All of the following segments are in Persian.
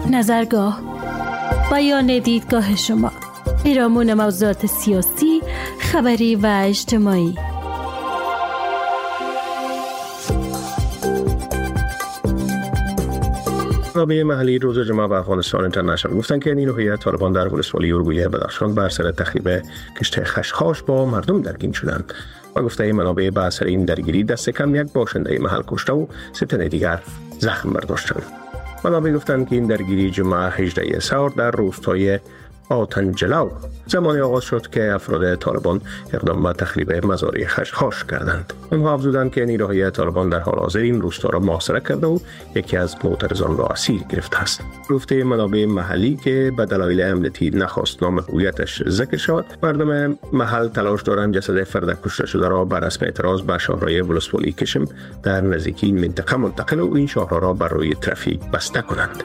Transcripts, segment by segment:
نظرگاه، بیان دیدگاه شما، پیرامون موضوعات سیاسی، خبری و اجتماعی. منابع محلی روز جمعه و افغانستان اینترنشنال گفتن که نیروهای طالبان در ولسوالی اورگویه بدخشان بر سر تخریب کشت خشخاش با مردم درگیر شدند و گفته منابع بر سر این درگیری دست کم یک باشنده محل کشته و 3 تن دیگر زخم برداشتند. منابع گفتند که این درگیری جمعه 18 سحر در روستای آتنجلو زمانی آغاز شد که افراد طالبان اقدام به تخریب مزارع خشخاش کردند. آنها افزودند که نیروهای طالبان در حال حاضر این روستا را محاصره کرده و یکی از معترضان را اسیر گرفته است. گفته منابع محلی که به دلایل امنیتی نخواست نام هویتش ذکر شود، مردم محل تلاش دارند جسد فرد کشته شده را بر رسم اعتراض به شاهراه ولسوالی کشم در نزدیکی این منطقه منتقل و این شاهراه را برای ترافیک بسته کنند.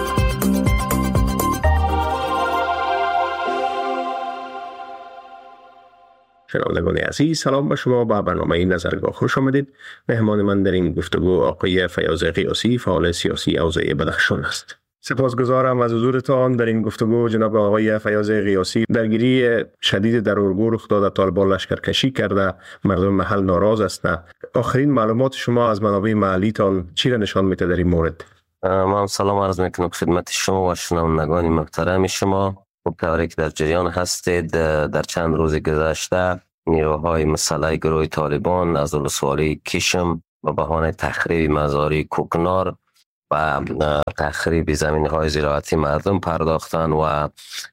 شنوندگان عزیز، سلام به شما. با برنامه نظرگاه خوش آمدید. مهمان من در این گفتگو آقای فیاض قیاسی، فعال سیاسی حوزه بدخشان است. سپاسگزارم از حضورتان در این گفتگو. جناب آقای فیاض قیاسی، درگیری شدید در اورگو رخ داده، طالبان لشکرکشی کرده، مردم محل ناراض هستند. آخرین معلومات شما از منابع محلیتان چی را نشان میده در این مورد؟ من سلام عرض میکنم خدمت شما و شنوندگان محترم شما. طوری که در جریان هستید، در چند روز گذشته نیروهای مسلح گروه طالبان از ولسوالی کشم به بهانه تخریب مزارع کوکنار و تخریب زمین‌های زراعتی مردم پرداختند و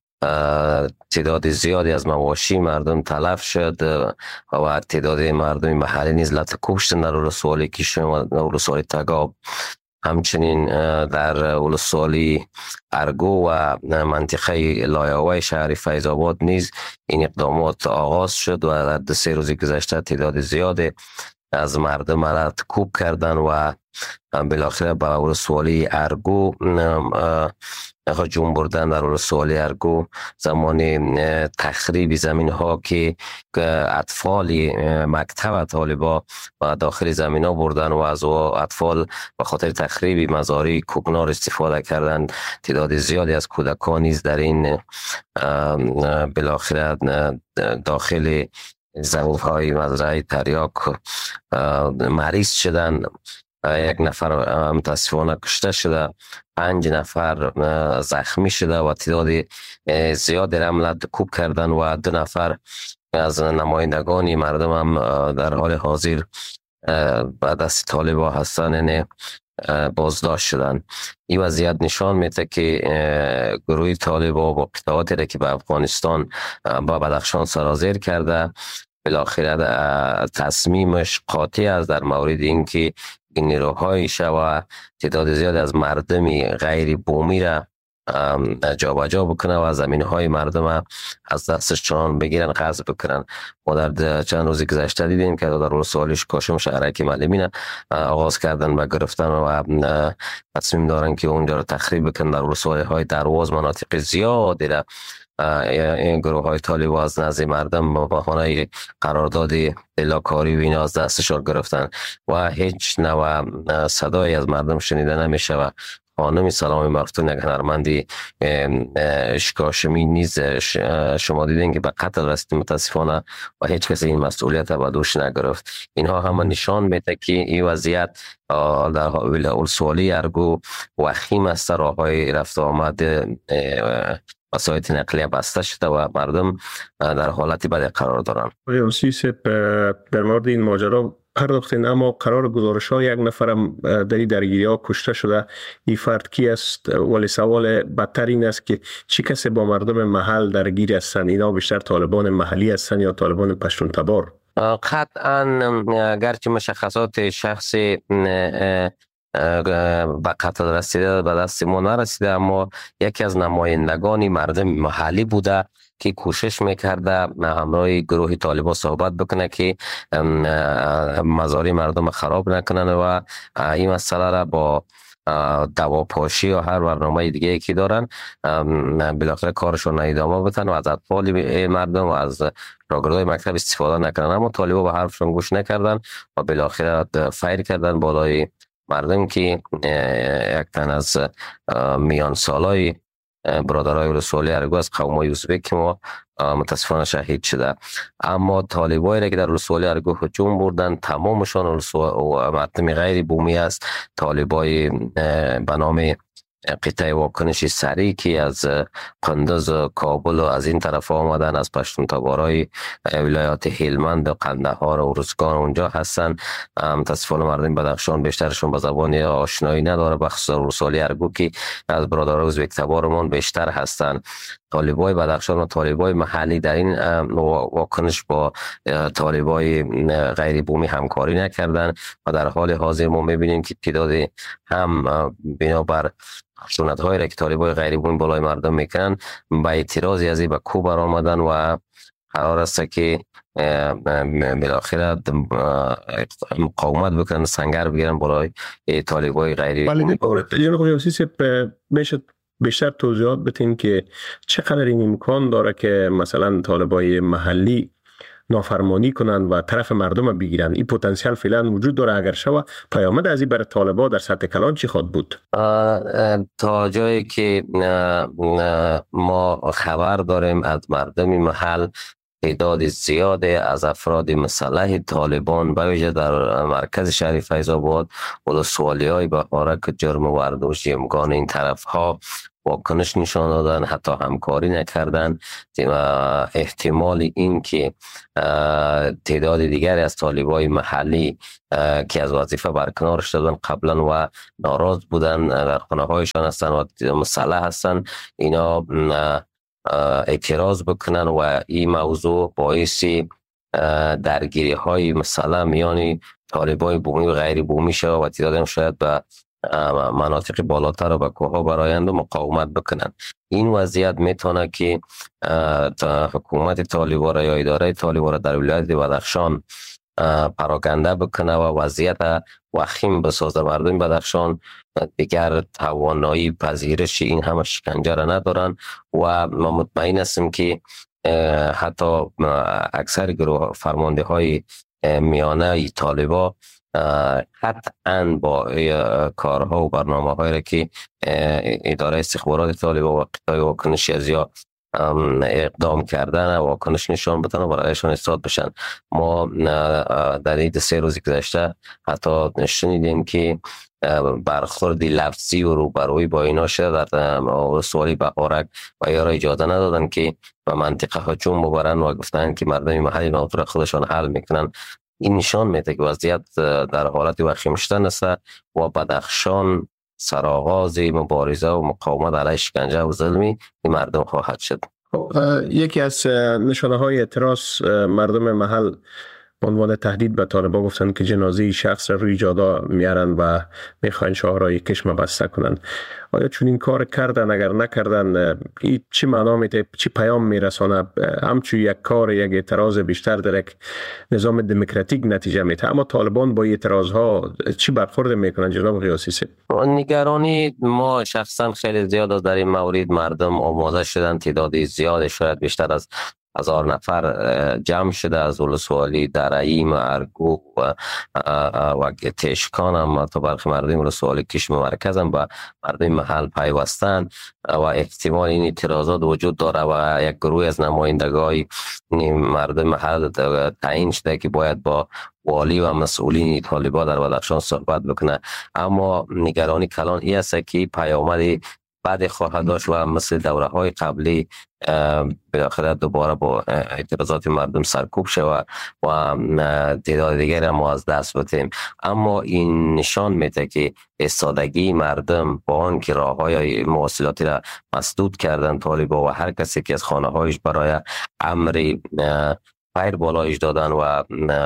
تعداد زیادی از مواشی مردم تلف شد و تعداد مردم محلی نیز لطکوب شدند در ولسوالی کشم و ولسوالی تگاب. همچنین در ولسوالی ارگو و منطقه لایاوی شهر فیض آباد نیز این اقدامات آغاز شد و در 3 روز گذشته تعداد زیادی از مردم را کوب کردند و بالاخره به ولسوالی ارگو هجوم بردن. در ولسوالی ارگو زمان تخریب زمین ها که اطفال مکتب طالبا و داخل زمین ها بردن و از اطفال به خاطر تخریب مزارع کوکنار استفاده کردند. تعداد زیادی از کودکان نیز در این بالاخره داخل زمین های مزرعه تریاک مریض شدند. 1 نفر متاسفانه کشته شده، 5 نفر زخمی شده و تعداد زیادی را کوب کردن و 2 نفر از نمایندگان مردم هم در حال حاضر به دست طالبان هستن بازداشت شدن. این وضعیت نشان میده که گروه طالبان با قطعاتی را که به افغانستان با بدخشان سرازیر کرده بالاخره تصمیمش قاطع است در مورد اینکه این نیروهایش و تعداد زیاد از مردم غیر بومی را جابجا بکنه و زمین‌های مردم از دستش چنان بگیرن، غصب بکنن. ما در چند روز گذشته دیدیم که در ولسوالی کاشم شهرک معلمین آغاز کردن و گرفتن و تصمیم دارن که اونجا را تخریب بکنن. در ولسوالی‌های درواز مناطق زیادی را این گروه های طالبان از نزد مردم با بهانه قرارداد دلاکاری و اینا از دستشان گرفتن و هیچ نوع صدایی از مردم شنیده نمیشه و خانم سلام مفتون یک هنرمندی اشکاشمی نیز شما دیدین که به قتل رسید متاسفانه و هیچ کسی این مسئولیت به دوش نگرفت. اینها همه نشان میده که این وضعیت در ولسوالی ارگو وخیم است. راههای رفت و آمد وسایل نقلیه بسته شده و مردم در حالتی بد قرار دارند. در مورد این ماجرا پرداختین، اما قرار گزارش ها 1 نفرم در این درگیری ها کشته شده. این فرد کی است؟ ولی سوال بدتر این است که چی کسی با مردم محل درگیر هستند؟ اینا بیشتر طالبان محلی هستند یا طالبان پشتون تبار؟ قطعا گرچه مشخصات شخصی به قتل رسیده به دست ما نرسیده، اما یکی از نمایندگان مردم محلی بوده که کوشش میکرده همراه گروه طالبان صحبت بکنه که مزارع مردم خراب نکنن و این مسئله را با دواپاشی و هر برنامه دیگه که دارن بالاخره کارشون ادامه بدن و از اطفال مردم و از شاگردای مکتب استفاده نکنن. اما طالبان به حرفشون گوش نکردن و بالاخره فایر کردن بالای مردم که یک تن از میان سالای برادرای ولسوالی ارگو از قومای ازبک ما متاسفانه شهید شده. اما طالبایی را که در ولسوالی ارگو هجوم بردن تمامشان مردم غیر بومی است. طالبای به نام قطعه واکنش سریع که از قندوز و کابل و از این طرف آمدن، از پشتون تبارای ولایات هلمند و قندهار و ارزگان اونجا هستن. متاسفانه مردم بدخشان بیشترشون به زبان آشنایی نداره، بخصوص ولسوالی ارگو که از برادرای ازبک تبارمون بیشتر هستن. طالبای بدخشان و طالبای محلی در این واکنش با طالبای غیر بومی همکاری نکردن و در حال حاضر ما میبینیم که تعداد هم بنابر خشونت‌هایی را که طالبای غیر بومی بالای مردم میکنن با اعتراضی از این به کو برآمدن و قرار است که بالاخره مقاومت بکنن، سنگر بگیرن بالای طالبای غیر بومی. جناب قیاسی میشه بیشتر توضیحات بدین که چقدر این امکان داره که مثلا طالبای محلی نافرمانی کنن و طرف مردم بگیرن؟ این پتانسیل فعلا وجود داره؟ اگر شوه پیامد از این برای طالبا در سطح کلان چی خواهد بود؟ تا جایی که ما خبر داریم از مردم محل تعداد زیاده از افراد مسلح طالبان به ویژه در مرکز شهر فیض آباد ولسوالی‌های بهارک جرم و اردوشی امکان این طرف ها واکنش نشان دادن، حتی همکاری نکردن. احتمال این که تعداد دیگری از طالبای محلی که از وظیفه برکنار شدن قبلا و ناراض بودن در خانه هایشان هستن و مسلح هستن، اینا اعتراض بکنن و این موضوع باعث درگیری های مثلا میان طالبای بومی و غیر بومی شود و تعداد هم شاید به مناطق بالاتر و به کوه برایند و مقاومت بکنن. این وضعیت میتونه که حکومت طالبا را یا اداره طالبا را در ولایت بدخشان پراکنده بکنه و وضعیت وخیم بسازه. مردم بدخشان دیگر توانایی پذیرش این همه شکنجه را ندارن و ما مطمئن هستیم که حتی اکثر گروه فرمانده های میانه طالبا قطعاً با کارها و برنامه هایی را که اداره استخبارات طالبا و قطعه واکنشی از یا اقدام کردن و واکنش نشان بدن و برایشان استاد بشن. ما در این 3 روزی گذشته حتی شنیدیم که برخوردی لفظی و روبروی با اینا شده در ولسوالی بهارک و یا را اجازه ندادن که به منطقه هجوم ببرن و گفتن که مردم محلی ناطور خودشان حل میکنن. این نشان میده که وضعیت در حالت وخیم شدن است و بدخشان سرآغاز مبارزه و مقاومت علیه شکنجه و ظلمی این مردم خواهد شد. یکی از نشانه های اعتراض مردم محل عنوان تهدید به طالبان گفتن که جنازه شخص را روی جادا میارن و میخواین شاهرای کشم بسته کنن. آیا چون این کار کردن؟ اگر نکردن این چی معنا میده؟ چی پیام میرسانه؟ همچون یک کار، یک اعتراض بیشتر در یک نظام دموکراتیک نتیجه میده. اما طالبان با اعتراض ها چی برخورد میکنن جناب قیاسی؟ نگرانی ما شخصا خیلی زیاد در این مورد مردم آماده شدن. تعداد زیاد شاید بیشتر از 1000 نفر جمع شده از ولسوالی درعیم، ارگو و تشکان هم تا برخی مردم ولسوالی کشم مرکز هم با مردم محل پیوستن و احتمال این اعتراضات وجود داره و یک گروه از نمایندگان مردم محل تعیین شده که باید با والی و مسئولین طالبان در بدخشان صحبت بکنه. اما نگرانی کلان این است که پیامد بعد خواهد داشت و مثل دوره های قبلی بالاخره دوباره با اعتراضات مردم سرکوب شود و تعداد دیگر ما از دست بدیم. اما این نشان میده که استادگی مردم با آن که راه های مواصلاتی را مسدود کردن طالبان و هر کسی که از خانه هایش برای امر غیر بالایش دادن و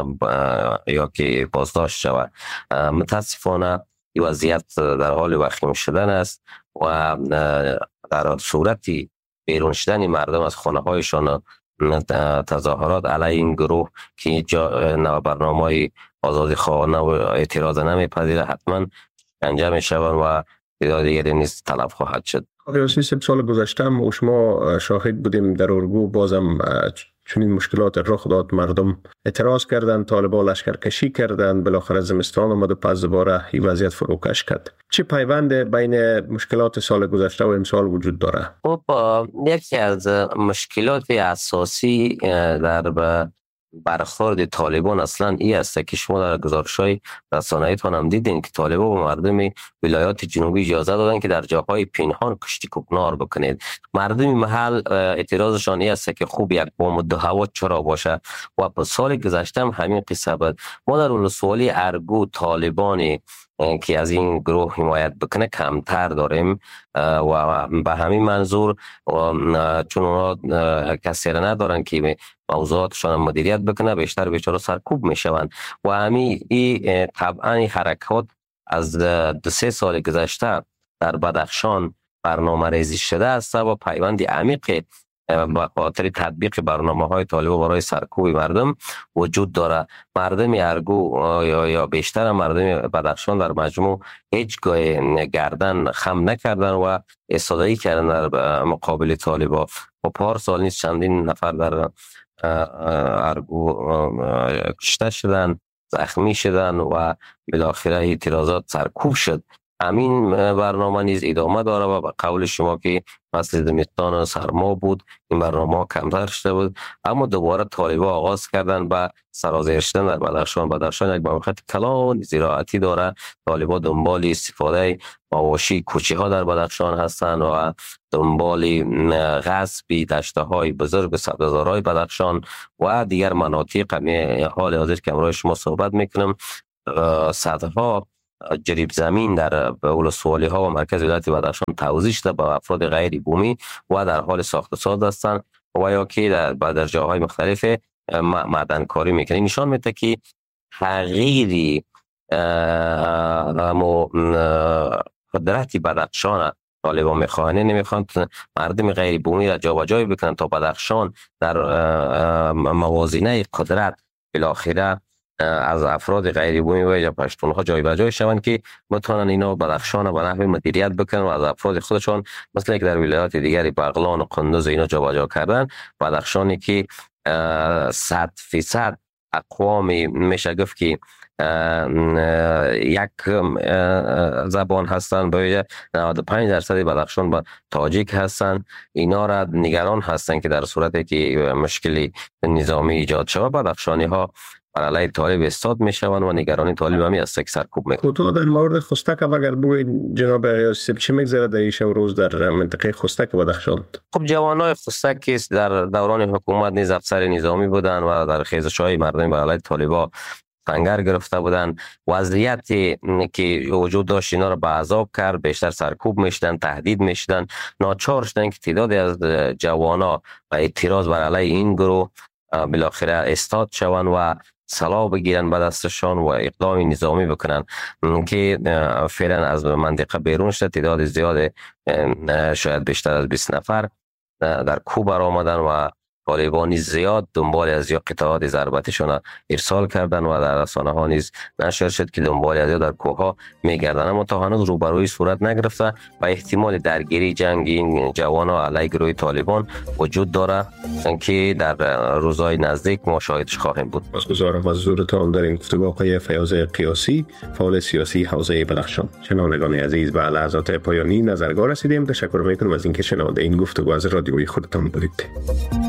یا که بازداشت شود. متاسفانه این وضعیت در حال وخیم شدن است و در صورتی بیرون شدن مردم از خانه هایشان تظاهرات علیه این گروه که برنامه آزادی خواهانه و اعتراض نمیپذیره حتما شکنجه میشوند و تعداد دیگری نیز تلف خواهد شد. قیاسی، 3 سال گذشته و شما شاهد بودیم در ارگو بازم چون این مشکلات رخ داد، مردم اعتراض کردند، طالبان لشکرکشی کردند، بالاخره زمستان آمد و پس دوباره این وضعیت فروکش کرد. چه پیوند بین مشکلات سال گذشته و امسال وجود داره؟ خب یکی از مشکلات اساسی در برخورد طالبان اصلا این است که شما در گزارش‌های رسانه‌ایتان هم دیدین که طالبان به مردم ولایات جنوبی اجازه دادن که در جاهای پنهان کشتی کوکنار بکنید. مردم محل اعتراضشان این است که خوب یک بام و دو هوا چرا باشه و په سال گذشته هم همین قصه بود. ما در ولسوالی ارگو طالبان که از این گروه حمایت بکنه کمتر داریم و به همین منظور چون اونا کسی را ندارن که موضوعاتشان مدیریت بکنه، بیشتر بیچاره سرکوب میشوند و همین طبعا این حرکات از 2-3 سال گذشته در بدخشان برنامه ریزی شده است و پیوند عمیق به خاطر تطبیق برنامه‌های طالبان برای سرکوب مردم وجود داره. مردم ارگو یا بیشتر مردم بدخشان در مجموع هیچگاه گردن خم نکردن و ایستادگی کردن در مقابل طالبان. و پارسال نیست چندین نفر در ارگو کشته شدن، زخمی شدن و بالاخره اعتراضات سرکوب شد. همین برنامه نیز ادامه داره و به قول شما که فصل زمستان سرما بود، این برنامه کمتر شده بود، اما دوباره طالبان آغاز کردن به سرازیر شدن در بدخشان. بدخشان یک مملکت کلان زراعتی داره. طالبان دنبال استفاده مواشی کوچه ها در بدخشان هستند و دنبال غصب دشته های بزرگ سبززارهای بدخشان و دیگر مناطق. حال حاضر که امروز شما صحبت میکنم صدها جریب زمین در ولسوالی ها و مرکز ولایت بدخشان توزیع شده به افراد غیر بومی و در حال ساخت و ساز هستند و یا که در جاهای مختلف معدن کاری میکنه. نشان میده که تغییری قدرتی بدخشان طالبان میخوان، نمیخوان مردم غیر بومی را جابجایی بکنن تا بدخشان در موازنه قدرت بالاخره از افراد غیر بومی و یا پشتونها جای به جای شوند که بتوانن اینا بدخشان به نحو مدیریت بکنن و از افراد خودشان مثل که در ولایات دیگری بغلان و قندوز اینا جابجا کردن. بدخشانی که 100% اقوام میشه گفت که یک زبان هستن، باید 95% بدخشان با تاجیک هستن. اینا را نگران هستن که در صورتی که مشکلی نظامی ایجاد شود بدخشانی ها بر علیه طالب استاد میشوند و نگرانی طالب همی است که سرکوب میکنند. تو در مورد خستک اگر بگوید جناب ریاضی چه میگذره در این شب روز در منطقه خستک بدخشان؟ خب جوانای خستک در دوران حکومت نیز افسر نظامی بودند و در خیزش‌های مردم بر علیه طالبان سنگر گرفته بودند. وضعیتی که وجود داشت اینا را به عذاب کرد، بیشتر سرکوب میشدن، تهدید میشدن. ناچار شدن که تعدادی از جوانا و اعتراض بر علیه این گروه بالاخره استاد شوند و سلاح بگیرن به دستشان و اقدام نظامی بکنن که فعلا از منطقه بیرون شد. تعداد زیاد شاید بیشتر از 20 نفر در کوه برآمدن و طالبان زیاد دنبال از یا قطعات ضربتشون ارسال کردن و در رسانه ها نیز نشر شد که دنبال از در کوه ها میگردن، اما تا هنوز روبروی صورت نگرفته و احتمال درگیری جنگ این جوانا علیه گروه طالبان وجود داره که در روزهای نزدیک ما شاهدش خواهیم بود. سپاسگزارم از حضورتان در این گفتگو آقای فیاض قیاسی، فعال سیاسی حوزه بدخشان. شنوندگان عزیز، به لحظات پایانی نظرگاه رسیدیم. تشکر میکنم از اینکه شنونده این گفتگو از رادیوی خودتان بودید.